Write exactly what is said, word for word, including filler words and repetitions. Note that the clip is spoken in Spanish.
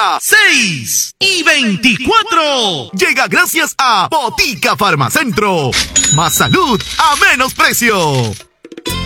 día seis y veinticuatro. Llega gracias a Botica Farmacentro. Más salud a menos precio.